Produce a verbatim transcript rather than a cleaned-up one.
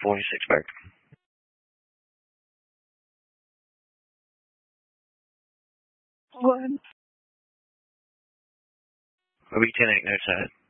forty-six back. What? Maybe ten eight, no side.